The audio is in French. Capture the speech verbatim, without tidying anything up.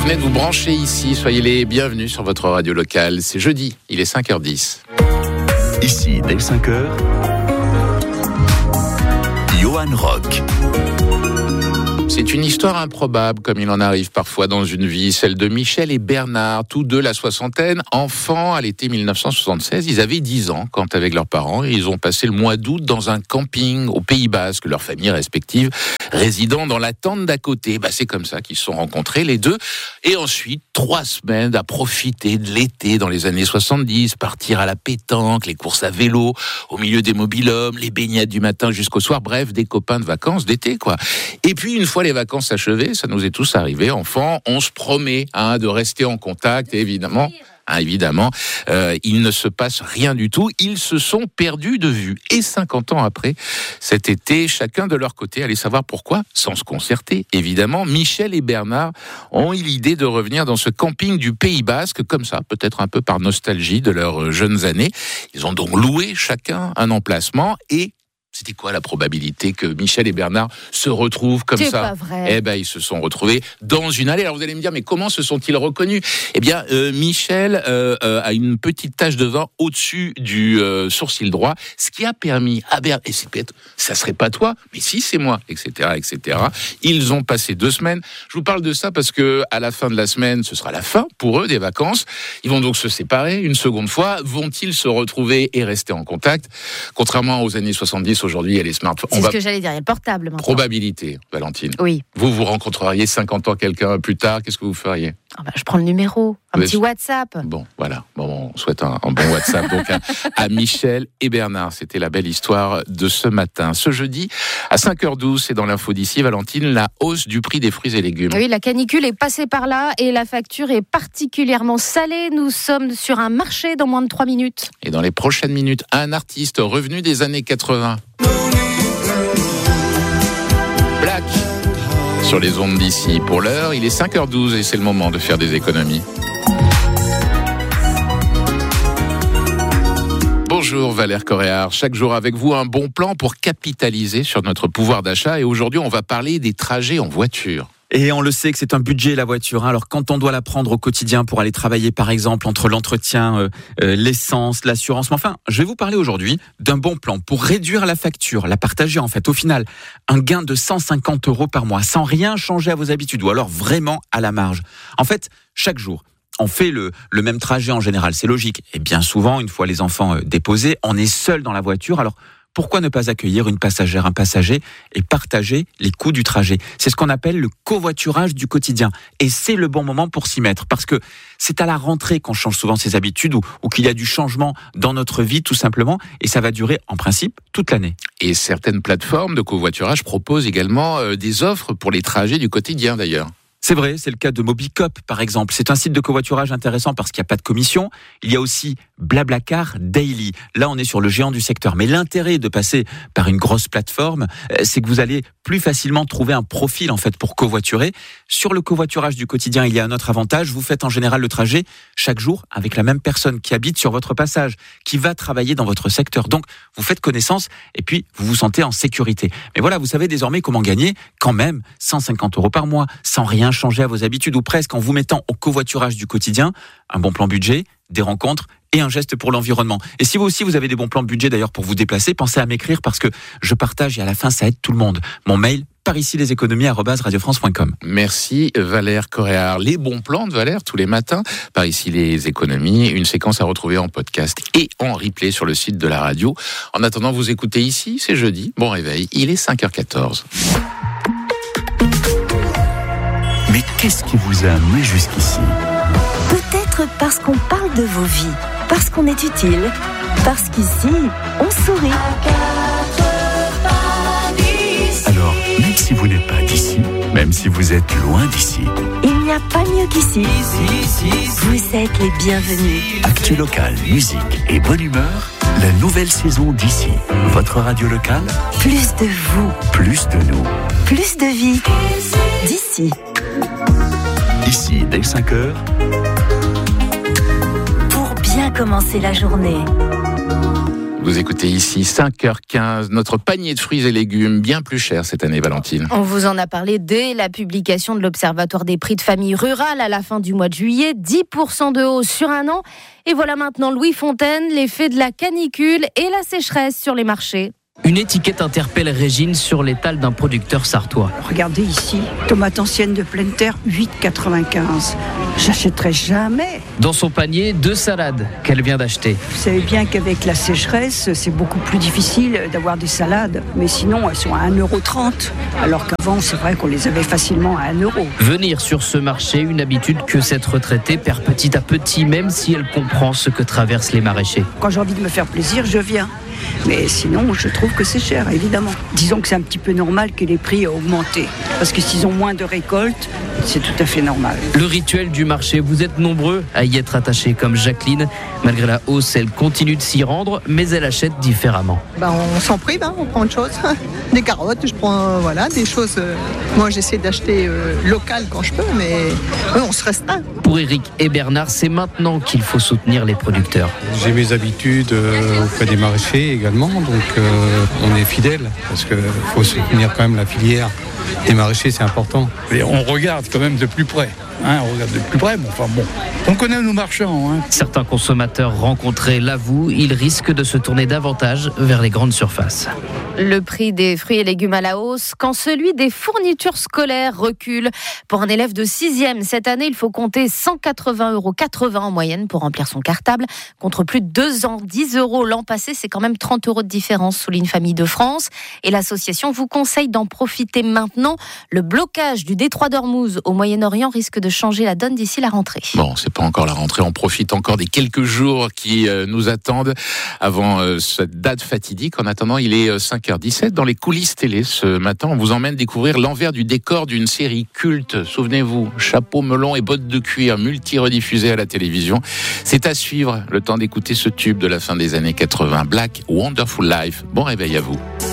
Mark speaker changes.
Speaker 1: Venez de vous brancher ici, soyez les bienvenus sur votre radio locale. C'est jeudi, il est cinq heures dix.
Speaker 2: Ici, dès cinq heures, Johan Rock.
Speaker 1: C'est une histoire improbable, comme il en arrive parfois dans une vie, celle de Michel et Bernard, tous deux la soixantaine, enfants à l'été mille neuf cent soixante-seize. Ils avaient dix ans quand, avec leurs parents, ils ont passé le mois d'août dans un camping au Pays Basque, leurs familles respectives résidant dans la tente d'à côté. Bah, c'est comme ça qu'ils se sont rencontrés, les deux. Et ensuite, trois semaines à profiter de l'été dans les années soixante-dix, partir à la pétanque, les courses à vélo, au milieu des mobil-hommes, les baignades du matin jusqu'au soir, bref, des copains de vacances d'été, quoi. Et puis, une fois les vacances achevées, ça nous est tous arrivé, enfants, on se promet hein, de rester en contact, et évidemment... Hein, évidemment, euh, il ne se passe rien du tout. Ils se sont perdus de vue. Et cinquante ans après, cet été, chacun de leur côté, allez savoir pourquoi, sans se concerter, évidemment, Michel et Bernard ont eu l'idée de revenir dans ce camping du Pays Basque, comme ça, peut-être un peu par nostalgie de leurs jeunes années. Ils ont donc loué chacun un emplacement et c'était quoi la probabilité que Michel et Bernard se retrouvent comme
Speaker 3: C'est
Speaker 1: ça ?
Speaker 3: pas vrai.
Speaker 1: Eh ben, ils se sont retrouvés dans une allée. Alors vous allez me dire, mais comment se sont-ils reconnus ? Eh bien, euh, Michel euh, euh, a une petite tache de vin au-dessus du euh, sourcil droit, ce qui a permis à Bernard, et c'est peut-être, ça serait pas toi, mais si c'est moi, et cetera, et cetera. Ils ont passé deux semaines. Je vous parle de ça parce que à la fin de la semaine, ce sera la fin pour eux des vacances. Ils vont donc se séparer une seconde fois. Vont-ils se retrouver et rester en contact ? Contrairement aux années soixante-dix. Aujourd'hui, il y a les smartphones.
Speaker 3: C'est
Speaker 1: On
Speaker 3: ce
Speaker 1: va...
Speaker 3: que j'allais dire, il y a le portable maintenant.
Speaker 1: Probabilité, Valentine.
Speaker 3: Oui.
Speaker 1: Vous, vous rencontreriez cinquante ans quelqu'un plus tard, qu'est-ce que vous feriez ?
Speaker 3: Ah bah, je prends le numéro, un
Speaker 1: Mais
Speaker 3: petit WhatsApp.
Speaker 1: Bon, voilà. Bon, on souhaite un, un bon WhatsApp donc à, à Michel et Bernard. C'était la belle histoire de ce matin. Ce jeudi, à cinq heures douze, c'est dans l'info d'ici, Valentine, la hausse du prix des fruits et légumes.
Speaker 3: Oui, la canicule est passée par là et la facture est particulièrement salée. Nous sommes sur un marché dans moins de trois minutes.
Speaker 1: Et dans les prochaines minutes, un artiste revenu des années quatre-vingts. Black sur les ondes d'ici. Pour l'heure, il est cinq heures douze et c'est le moment de faire des économies. Bonjour Valère Coréard, chaque jour avec vous un bon plan pour capitaliser sur notre pouvoir d'achat et aujourd'hui on va parler des trajets en voiture.
Speaker 4: Et on le sait que c'est un budget la voiture. Alors quand on doit la prendre au quotidien pour aller travailler par exemple entre l'entretien, euh, euh, l'essence, l'assurance. Mais enfin, je vais vous parler aujourd'hui d'un bon plan pour réduire la facture, la partager en fait. Au final, un gain de cent cinquante euros par mois sans rien changer à vos habitudes ou alors vraiment à la marge. En fait, chaque jour, on fait le, le même trajet en général, c'est logique. Et bien souvent, une fois les enfants euh, déposés, on est seul dans la voiture. Alors pourquoi ne pas accueillir une passagère, un passager et partager les coûts du trajet ? C'est ce qu'on appelle le covoiturage du quotidien. Et c'est le bon moment pour s'y mettre. Parce que c'est à la rentrée qu'on change souvent ses habitudes ou, ou qu'il y a du changement dans notre vie tout simplement. Et ça va durer en principe toute l'année.
Speaker 1: Et certaines plateformes de covoiturage proposent également euh, des offres pour les trajets du quotidien d'ailleurs.
Speaker 4: C'est vrai, c'est le cas de Mobicop par exemple. C'est un site de covoiturage intéressant parce qu'il n'y a pas de commission. Il y a aussi Blablacar Daily. Là, on est sur le géant du secteur. Mais l'intérêt de passer par une grosse plateforme, c'est que vous allez plus facilement trouver un profil en fait pour covoiturer. Sur le covoiturage du quotidien, il y a un autre avantage. Vous faites en général le trajet chaque jour avec la même personne qui habite sur votre passage, qui va travailler dans votre secteur. Donc, vous faites connaissance et puis vous vous sentez en sécurité. Mais voilà, vous savez désormais comment gagner quand même cent cinquante euros par mois sans rien changer à vos habitudes ou presque en vous mettant au covoiturage du quotidien. Un bon plan budget, des rencontres et un geste pour l'environnement. Et si vous aussi vous avez des bons plans budget d'ailleurs pour vous déplacer, pensez à m'écrire parce que je partage et à la fin ça aide tout le monde. Mon mail par ici les économies arobase radio france point com.
Speaker 1: Merci Valère Coréard. Les bons plans de Valère tous les matins. Par ici les économies. Une séquence à retrouver en podcast et en replay sur le site de la radio. En attendant, vous écoutez ici, c'est jeudi. Bon réveil, il est cinq heures quatorze.
Speaker 2: Mais qu'est-ce qui vous a amené jusqu'ici ?
Speaker 5: Peut-être parce qu'on parle de vos vies, parce qu'on est utile, parce qu'ici, on sourit.
Speaker 2: Alors, même si vous n'êtes pas d'ici, même si vous êtes loin d'ici,
Speaker 5: Il n'y a pas mieux qu'ici. Vous êtes les bienvenus.
Speaker 2: actu locale, musique et bonne humeur, la nouvelle saison d'ici. Votre radio locale,
Speaker 5: Plus de vous,
Speaker 2: plus de nous.
Speaker 5: plus de vie. D'ici.
Speaker 2: Ici, dès cinq heures,
Speaker 5: Pour bien commencer la journée.
Speaker 1: Vous écoutez ici cinq heures quinze, notre panier de fruits et légumes bien plus cher cette année, Valentine.
Speaker 3: On vous en a parlé dès la publication de l'Observatoire des prix de famille rurale à la fin du mois de juillet, dix pour cent de hausse sur un an. Et voilà maintenant Louis Fontaine, l'effet de la canicule et la sécheresse sur les marchés.
Speaker 6: Une étiquette interpelle Régine sur l'étal d'un producteur sartois.
Speaker 7: Regardez ici, tomate ancienne de pleine terre, huit virgule quatre-vingt-quinze. J'achèterai jamais.
Speaker 6: Dans son panier, deux salades qu'elle vient d'acheter.
Speaker 7: Vous savez bien qu'avec la sécheresse, c'est beaucoup plus difficile d'avoir des salades. Mais sinon, elles sont à un euro trente. Alors qu'avant, c'est vrai qu'on les avait facilement à un euro.
Speaker 6: Venir sur ce marché, une habitude que cette retraitée perd petit à petit, même si elle comprend ce que traversent les maraîchers.
Speaker 7: Quand j'ai envie de me faire plaisir, je viens. Mais sinon, je trouve que c'est cher, évidemment. Disons que c'est un petit peu normal que les prix aient augmenté. Parce que s'ils ont moins de récoltes, c'est tout à fait normal.
Speaker 6: Le rituel du marché, vous êtes nombreux à y être attachés, comme Jacqueline. Malgré la hausse, elle continue de s'y rendre, mais elle achète différemment.
Speaker 8: Ben, on s'en prive, hein, on prend autre chose. Des carottes, je prends euh, voilà, des choses. Euh, moi, j'essaie d'acheter euh, local quand je peux, mais euh, on se restreint.
Speaker 6: Pour Eric et Bernard, c'est maintenant qu'il faut soutenir les producteurs.
Speaker 9: J'ai mes habitudes euh, auprès des maraîchers également, donc euh, on est fidèles parce qu'il faut soutenir quand même la filière des maraîchers, c'est important.
Speaker 10: Et on regarde quand même de plus près. Hein, on regarde de plus près, mais enfin bon, on connaît nos marchands. Hein.
Speaker 6: Certains consommateurs rencontrés l'avouent, ils risquent de se tourner davantage vers les grandes surfaces.
Speaker 3: Le prix des fruits et légumes à la hausse, quand celui des fournitures scolaires recule. Pour un élève de sixième, cette année, il faut compter cent quatre-vingts euros quatre-vingts en moyenne pour remplir son cartable, contre plus de deux ans, dix euros l'an passé, c'est quand même trente euros de différence, souligne Famille de France. Et l'association vous conseille d'en profiter maintenant. Le blocage du détroit d'Ormuz au Moyen-Orient risque de changer la donne d'ici la rentrée.
Speaker 1: Bon, c'est pas encore la rentrée, on profite encore des quelques jours qui euh, nous attendent avant euh, cette date fatidique. En attendant, il est cinq heures dix-sept. Dans les coulisses télé ce matin, on vous emmène découvrir l'envers du décor d'une série culte. Souvenez-vous, chapeau melon et bottes de cuir, multi-rediffusée à la télévision. C'est à suivre, le temps d'écouter ce tube de la fin des années quatre-vingts, Black Wonderful Life. Bon réveil à vous.